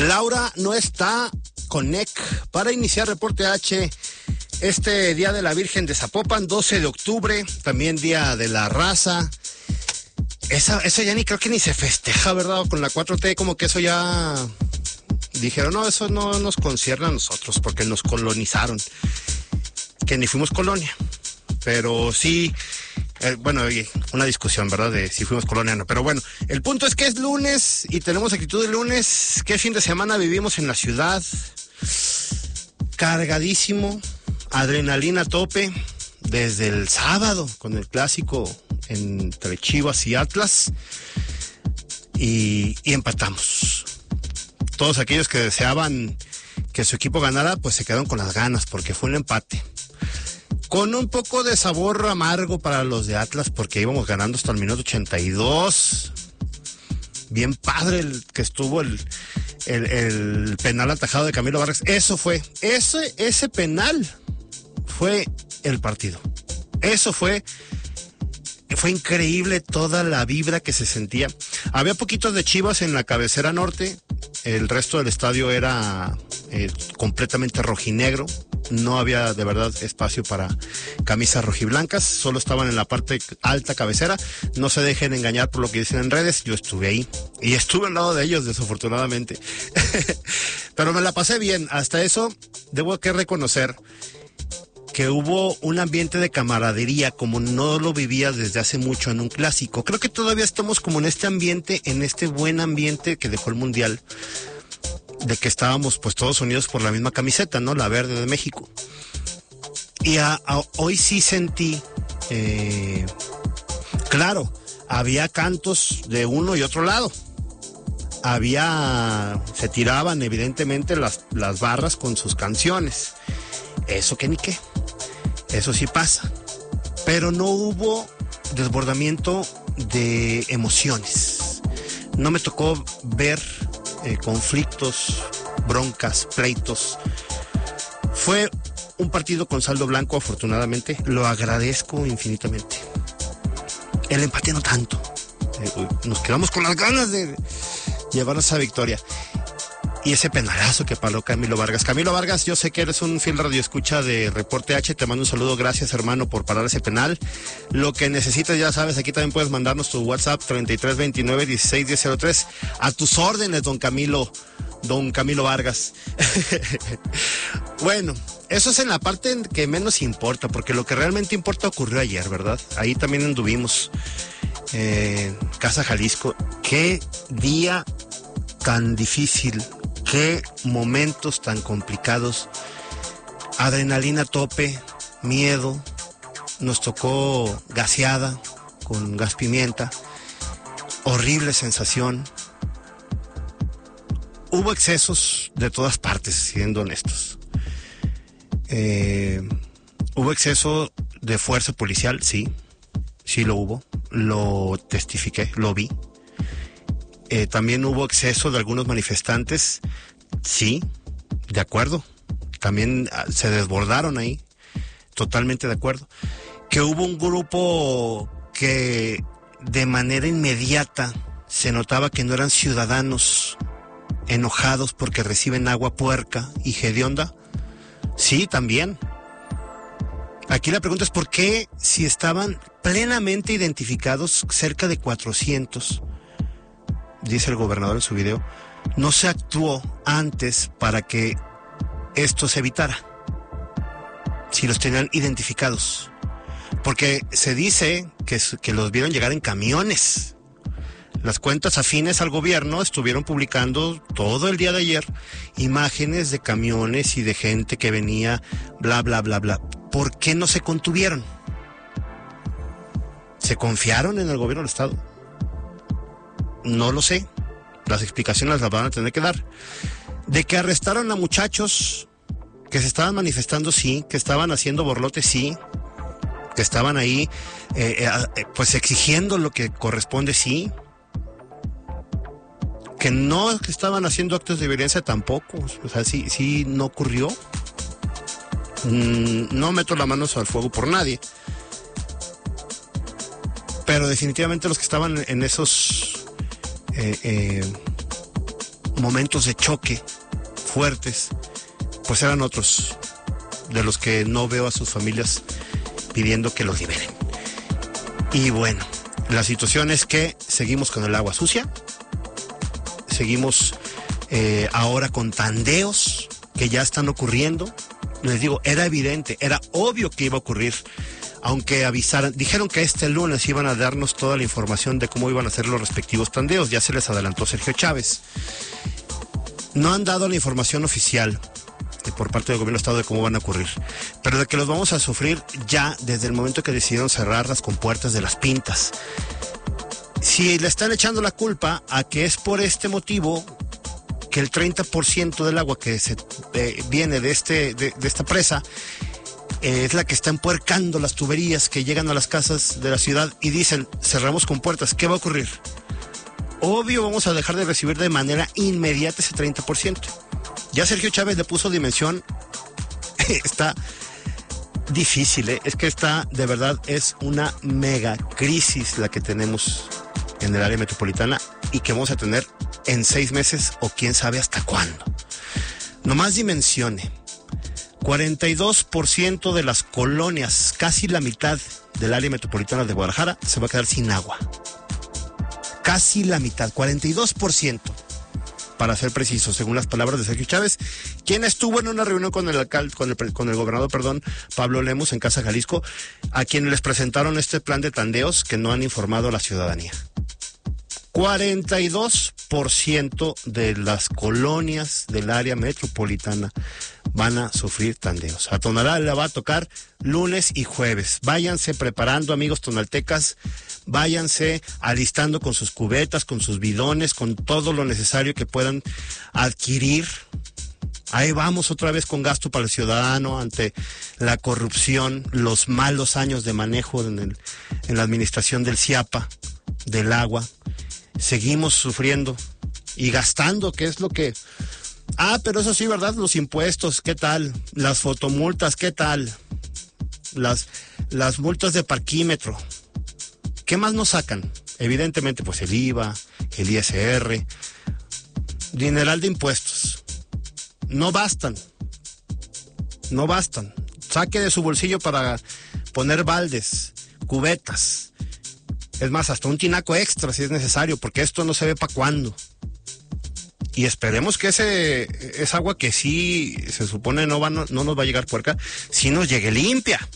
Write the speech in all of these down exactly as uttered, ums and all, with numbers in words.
Laura no está con N E C para iniciar Reporte H este Día de la Virgen de Zapopan, doce de octubre, también Día de la Raza. Esa, eso ya ni creo que ni se festeja, ¿verdad? Con la cuatro T, como que eso ya dijeron, no, eso no nos concierne a nosotros porque nos colonizaron, que ni fuimos colonia, pero sí, eh, bueno, una discusión, ¿verdad? De si fuimos colonia o no, pero bueno, el punto es que es lunes y tenemos actitud de lunes. ¿Qué fin de semana vivimos en la ciudad? Cargadísimo, adrenalina a tope, desde el sábado con el clásico entre Chivas y Atlas, y, y empatamos. Todos aquellos que deseaban que su equipo ganara, pues se quedaron con las ganas, porque fue un empate. Con un poco de sabor amargo para los de Atlas, porque íbamos ganando hasta el minuto ochenta y dos. Bien padre el que estuvo el, el, el penal atajado de Camilo Vargas. Eso fue, ese, ese penal fue el partido. Eso fue, fue increíble toda la vibra que se sentía. Había poquitos de Chivas en la cabecera norte, el resto del estadio era eh, completamente rojinegro. No había de verdad espacio para camisas rojiblancas, solo estaban en la parte alta cabecera. No se dejen engañar por lo que dicen en redes, yo estuve ahí y estuve al lado de ellos, desafortunadamente. Pero me la pasé bien. Hasta eso debo que reconocer que hubo un ambiente de camaradería como no lo vivía desde hace mucho en un clásico. Creo que todavía estamos como en este ambiente, en este buen ambiente que dejó el Mundial, de que estábamos pues todos unidos por la misma camiseta, ¿no? La verde de México. Y a, a, hoy sí sentí, eh, claro, había cantos de uno y otro lado. Había, se tiraban evidentemente las, las barras con sus canciones. Eso que ni qué. Eso sí pasa. Pero no hubo desbordamiento de emociones. No me tocó ver Eh, conflictos, broncas, pleitos. Fue un partido con saldo blanco, afortunadamente. Lo agradezco infinitamente. El empate no tanto. Eh, nos quedamos con las ganas de llevar esa victoria. Y ese penalazo que paró Camilo Vargas. Camilo Vargas, yo sé que eres un fiel radioescucha de Reporte H. Te mando un saludo. Gracias, hermano, por parar ese penal. Lo que necesites, ya sabes, aquí también puedes mandarnos tu WhatsApp treinta y tres veintinueve dieciséis diez cero tres. A tus órdenes, don Camilo, don Camilo Vargas. Bueno, eso es en la parte que menos importa, porque lo que realmente importa ocurrió ayer, ¿verdad? Ahí también anduvimos. Eh, Casa Jalisco. Qué día tan difícil. Qué momentos tan complicados. Adrenalina a tope, miedo. Nos tocó gaseada con gas pimienta. Horrible sensación. Hubo excesos de todas partes, siendo honestos. Eh, hubo exceso de fuerza policial, sí. Sí lo hubo. Lo testifiqué, lo vi. Eh, también hubo exceso de algunos manifestantes, sí, de acuerdo. También ah, se desbordaron ahí, totalmente de acuerdo. Que hubo un grupo que de manera inmediata se notaba que no eran ciudadanos enojados porque reciben agua puerca y hedionda, sí, también. Aquí la pregunta es ¿por qué, si estaban plenamente identificados cerca de cuatrocientos, dice el gobernador en su video, no se actuó antes para que esto se evitara? Si los tenían identificados. Porque se dice que, que los vieron llegar en camiones. Las cuentas afines al gobierno estuvieron publicando todo el día de ayer imágenes de camiones y de gente que venía, bla, bla, bla, bla. ¿Por qué no se contuvieron? ¿Se confiaron en el gobierno del estado? No lo sé. Las explicaciones las van a tener que dar. De que arrestaron a muchachos que se estaban manifestando, sí. Que estaban haciendo borlotes, sí. Que estaban ahí, eh, eh, pues exigiendo lo que corresponde, sí. Que no estaban haciendo actos de violencia, tampoco. O sea, sí, sí no ocurrió. Mm, no meto la mano al fuego por nadie. Pero definitivamente los que estaban en esos... Eh, eh, momentos de choque fuertes, pues eran otros de los que no veo a sus familias pidiendo que los liberen. Y bueno, la situación es que seguimos con el agua sucia, seguimos eh, ahora con tandeos que ya están ocurriendo. Les digo, era evidente, era obvio que iba a ocurrir, aunque avisaran, dijeron que este lunes iban a darnos toda la información de cómo iban a hacer los respectivos tandeos, ya se les adelantó Sergio Chávez. No han dado la información oficial por parte del gobierno del estado de cómo van a ocurrir, pero de que los vamos a sufrir ya desde el momento que decidieron cerrar las compuertas de las pintas. Si le están echando la culpa a que es por este motivo que el treinta por ciento del agua que se eh, viene de este de, de esta presa eh, es la que está empuercando las tuberías que llegan a las casas de la ciudad, y dicen cerramos compuertas, ¿qué va a ocurrir? Obvio vamos a dejar de recibir de manera inmediata ese treinta por ciento. Ya Sergio Chávez le puso dimensión. Está difícil, ¿eh? Es que está, de verdad, es una mega crisis la que tenemos en el área metropolitana y que vamos a tener en seis meses o quién sabe hasta cuándo. Nomás dimensione. cuarenta y dos por ciento de las colonias, casi la mitad del área metropolitana de Guadalajara, se va a quedar sin agua. Casi la mitad, cuarenta y dos por ciento. Para ser preciso, según las palabras de Sergio Chávez, quien estuvo en una reunión con el alcalde, con el, con el gobernador, perdón, Pablo Lemos, en Casa Jalisco, a quienes les presentaron este plan de tandeos que no han informado a la ciudadanía. cuarenta y dos por ciento de las colonias del área metropolitana van a sufrir tandeos. A Tonalá le va a tocar lunes y jueves. Váyanse preparando, amigos tonaltecas. Váyanse alistando con sus cubetas, con sus bidones, con todo lo necesario que puedan adquirir. Ahí vamos otra vez con gasto para el ciudadano ante la corrupción, los malos años de manejo en, el, en la administración del CIAPA, del agua. Seguimos sufriendo y gastando, que es lo que... Ah, pero eso sí, ¿verdad? Los impuestos, ¿qué tal? Las fotomultas, ¿qué tal? Las, las multas de parquímetro. ¿Qué más nos sacan? Evidentemente, pues el I V A, el I S R, dineral de impuestos. No bastan. No bastan. Saque de su bolsillo para poner baldes, cubetas. Es más, hasta un tinaco extra si es necesario, porque esto no se ve para cuándo. Y esperemos que ese, esa agua que sí se supone no, va, no, no nos va a llegar puerca, sí nos llegue limpia.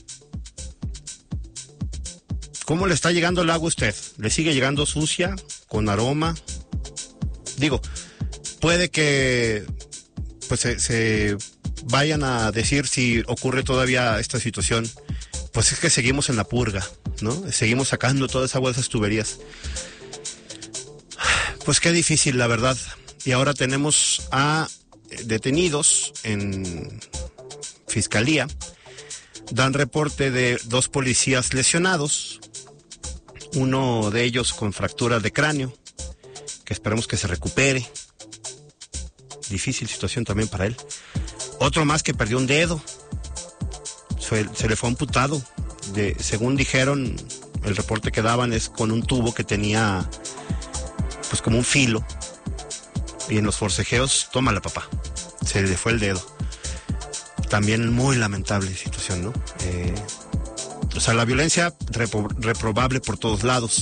¿Cómo le está llegando el agua a usted? ¿Le sigue llegando sucia, con aroma? Digo, puede que pues se, se vayan a decir si ocurre todavía esta situación. Pues es que seguimos en la purga, ¿no? Seguimos sacando toda esa agua de esas tuberías. Pues qué difícil, la verdad. Y ahora tenemos a detenidos en fiscalía. Dan reporte de dos policías lesionados. Uno de ellos con fractura de cráneo, que esperemos que se recupere. Difícil situación también para él. Otro más que perdió un dedo. Se, se le fue amputado. De, según dijeron, el reporte que daban es con un tubo que tenía, pues como un filo. Y en los forcejeos, tómala, papá. Se le fue el dedo. También muy lamentable situación, ¿no? Eh... O sea, la violencia repro- reprobable por todos lados.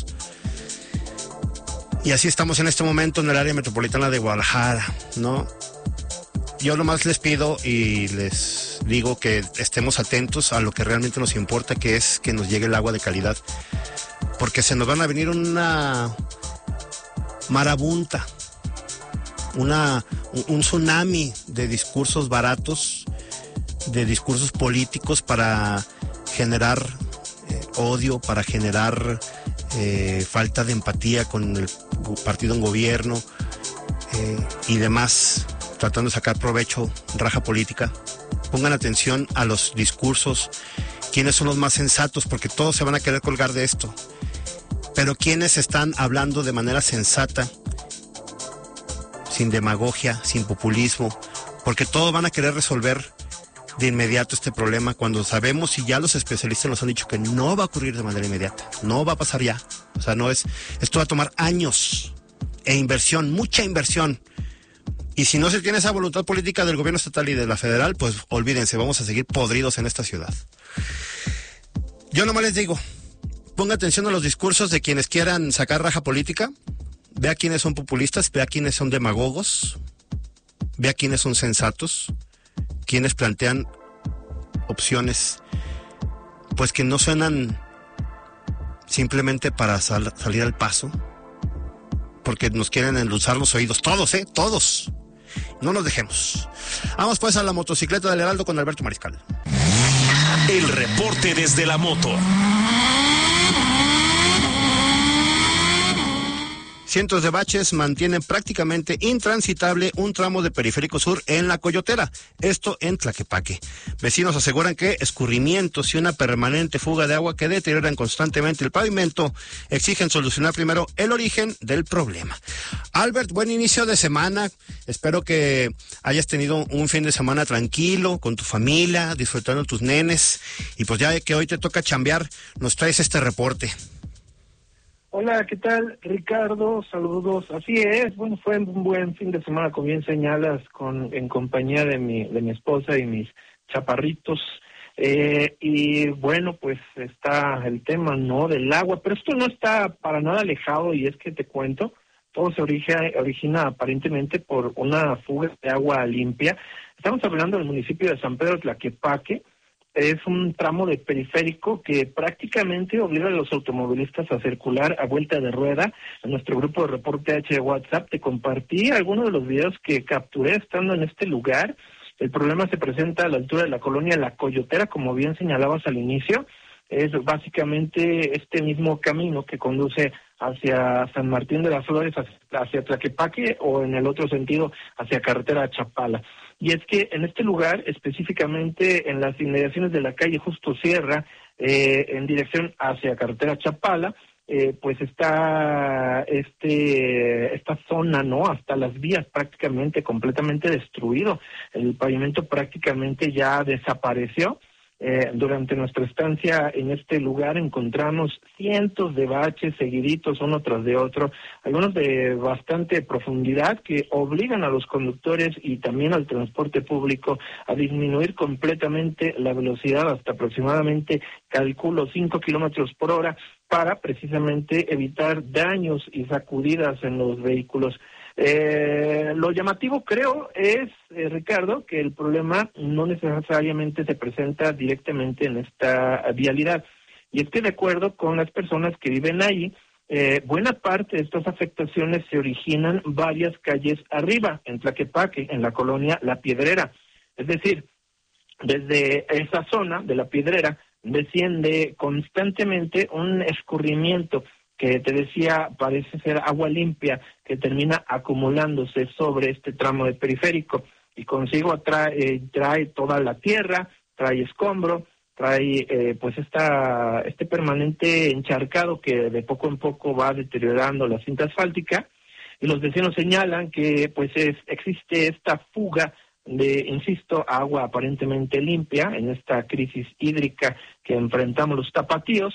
Y así estamos en este momento en el área metropolitana de Guadalajara, ¿no? Yo nomás les pido y les digo que estemos atentos a lo que realmente nos importa, que es que nos llegue el agua de calidad. Porque se nos van a venir una marabunta, una, un tsunami de discursos baratos, de discursos políticos para generar eh, odio, para generar eh, falta de empatía con el partido en gobierno eh, y demás, tratando de sacar provecho, raja política. Pongan atención a los discursos, quiénes son los más sensatos, porque todos se van a querer colgar de esto, pero quiénes están hablando de manera sensata, sin demagogia, sin populismo, porque todos van a querer resolver de inmediato este problema, cuando sabemos y ya los especialistas nos han dicho que no va a ocurrir de manera inmediata, no va a pasar ya. O sea, no es, esto va a tomar años e inversión, mucha inversión Y si no se tiene esa voluntad política del gobierno estatal y de la federal, pues olvídense, vamos a seguir podridos en esta ciudad. Yo nomás les digo, ponga atención a los discursos de quienes quieran sacar raja política, vea quiénes son populistas, vea quiénes son demagogos, vea quiénes son sensatos, quienes plantean opciones pues que no suenan simplemente para sal, salir al paso, porque nos quieren endulzar los oídos, todos, eh, todos. No nos dejemos. Vamos pues a la motocicleta del Heraldo con Alberto Mariscal. El reporte desde la moto. Cientos de baches mantienen prácticamente intransitable un tramo de Periférico Sur en La Coyotera, esto en Tlaquepaque. Vecinos aseguran que escurrimientos y una permanente fuga de agua que deterioran constantemente el pavimento exigen solucionar primero el origen del problema. Albert, buen inicio de semana. Espero que hayas tenido un fin de semana tranquilo con tu familia, disfrutando tus nenes. Y pues ya que hoy te toca chambear, nos traes este reporte. Hola, ¿qué tal, Ricardo? Saludos. Así es, bueno, fue un buen fin de semana, como bien señalas, con en compañía de mi de mi esposa y mis chaparritos. Eh, y bueno, pues está el tema, ¿no?, del agua, pero esto no está para nada alejado, y es que te cuento, todo se origina, origina aparentemente por una fuga de agua limpia. Estamos hablando del municipio de San Pedro Tlaquepaque. Es un tramo de periférico que prácticamente obliga a los automovilistas a circular a vuelta de rueda. En nuestro grupo de Reporte H de WhatsApp te compartí algunos de los videos que capturé estando en este lugar. El problema se presenta a la altura de la colonia La Coyotera, como bien señalabas al inicio. Es básicamente este mismo camino que conduce hacia San Martín de las Flores, hacia Tlaquepaque, o en el otro sentido, hacia carretera Chapala. Y es que en este lugar, específicamente en las inmediaciones de la calle Justo Sierra, eh, en dirección hacia carretera Chapala, eh, pues está este esta zona, ¿no?, hasta las vías prácticamente completamente destruido. El pavimento prácticamente ya desapareció. Eh, durante nuestra estancia en este lugar encontramos cientos de baches seguiditos uno tras de otro, algunos de bastante profundidad que obligan a los conductores y también al transporte público a disminuir completamente la velocidad hasta aproximadamente, calculo, cinco kilómetros por hora para precisamente evitar daños y sacudidas en los vehículos. Eh, lo llamativo, creo, es, eh, Ricardo, que el problema no necesariamente se presenta directamente en esta vialidad. Y es que, de acuerdo con las personas que viven ahí, eh, buena parte de estas afectaciones se originan varias calles arriba, en Tlaquepaque, en la colonia La Piedrera. Es decir, desde esa zona de La Piedrera desciende constantemente un escurrimiento que te decía parece ser agua limpia, que termina acumulándose sobre este tramo de periférico y consigo atrae, eh, trae toda la tierra, trae escombro, trae eh, pues esta este permanente encharcado que de poco en poco va deteriorando la cinta asfáltica, y los vecinos señalan que pues es, existe esta fuga de, insisto, agua aparentemente limpia en esta crisis hídrica que enfrentamos los tapatíos,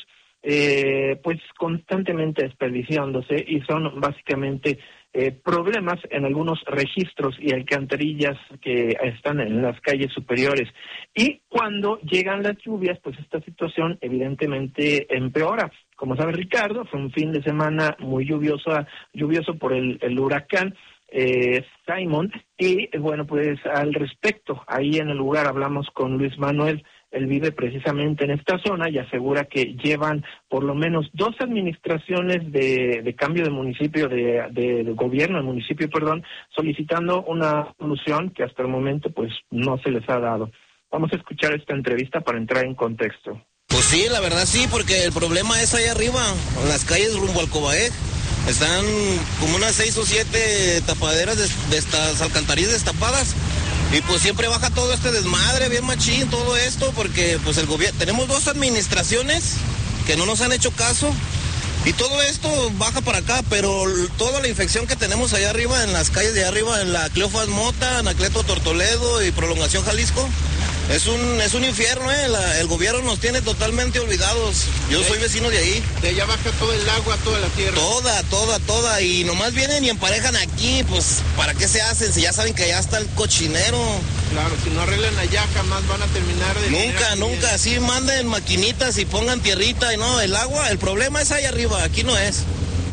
Eh, pues constantemente desperdiciándose, y son básicamente eh, problemas en algunos registros y alcantarillas que están en las calles superiores. Y cuando llegan las lluvias, pues esta situación evidentemente empeora. Como sabe Ricardo, fue un fin de semana muy lluvioso, lluvioso por el, el huracán eh, Simon, y bueno, pues al respecto, ahí en el lugar hablamos con Luis Manuel. Él vive precisamente en esta zona y asegura que llevan por lo menos dos administraciones de, de cambio de municipio, de, de, de gobierno de municipio, perdón, solicitando una solución que hasta el momento pues no se les ha dado. Vamos a escuchar esta entrevista para entrar en contexto. Pues sí, la verdad sí, porque el problema es allá arriba, en las calles rumbo al Cobaé. Están como unas seis o siete tapaderas de, de estas alcantarillas destapadas. Y pues siempre baja todo este desmadre, bien machín, todo esto, porque pues el gobierno, tenemos dos administraciones que no nos han hecho caso, y todo esto baja para acá, pero toda la infección que tenemos allá arriba, en las calles de allá arriba, en la Cleofas Mota, Anacleto Tortoledo y Prolongación Jalisco, Es un es un infierno, eh. La, el gobierno nos tiene totalmente olvidados. Yo soy vecino de ahí. De allá baja todo el agua, toda la tierra. Toda, toda, toda. Y nomás vienen y emparejan aquí, pues, ¿para qué se hacen? Si ya saben que allá está el cochinero. Claro, si no arreglan allá, jamás van a terminar de... Nunca, nunca. Así manden maquinitas y pongan tierrita y no, el agua, el problema es ahí arriba, aquí no es.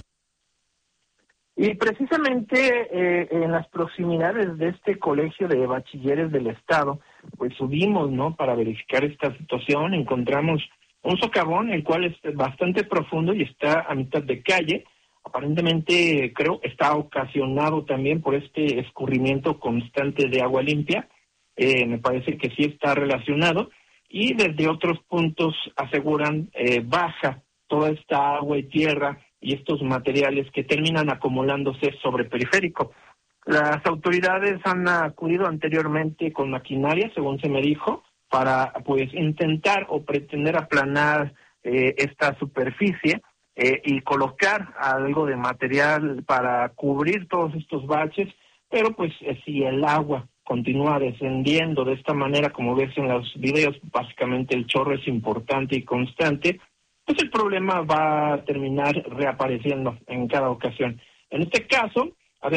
Y precisamente eh, en las proximidades de este colegio de bachilleres del estado, pues subimos, ¿no? Para verificar esta situación, encontramos un socavón, el cual es bastante profundo y está a mitad de calle. Aparentemente, creo, está ocasionado también por este escurrimiento constante de agua limpia. Eh, me parece que sí está relacionado. Y desde otros puntos aseguran eh, baja toda esta agua y tierra y estos materiales que terminan acumulándose sobre periférico. Las autoridades han acudido anteriormente con maquinaria, según se me dijo, para pues intentar o pretender aplanar eh, esta superficie eh, y colocar algo de material para cubrir todos estos baches, pero pues eh, si el agua continúa descendiendo de esta manera, como ves en los videos, básicamente el chorro es importante y constante, pues el problema va a terminar reapareciendo en cada ocasión. En este caso,